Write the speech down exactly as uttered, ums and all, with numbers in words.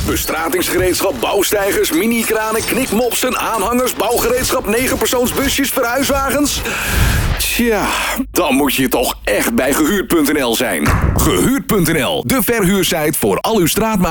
Bestratingsgereedschap, bouwsteigers, mini-kranen, knikmopsen, aanhangers, bouwgereedschap, negenpersoonsbusjes, verhuiswagens. Tja, dan moet je toch echt bij Gehuurd punt n l zijn. Gehuurd punt n l, de verhuursite voor al uw straatmaat.